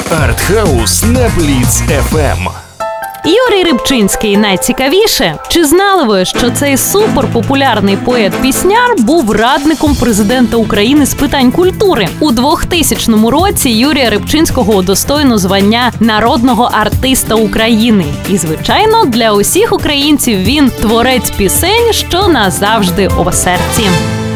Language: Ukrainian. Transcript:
Артхаус на Бліц FM. Юрій Рибчинський найцікавіше. Чи знали ви, що цей суперпопулярний поет-пісняр був радником президента України з питань культури? У 2000 році Юрія Рибчинського удостоєно звання народного артиста України. І, звичайно, для усіх українців він творець пісень, що назавжди у серці.